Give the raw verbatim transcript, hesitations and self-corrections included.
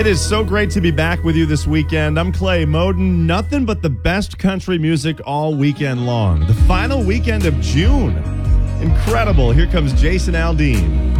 It is so great to be back with you this weekend. I'm Clay Moden. Nothing but the best country music all weekend long. The final weekend of June. Incredible. Here comes Jason Aldean.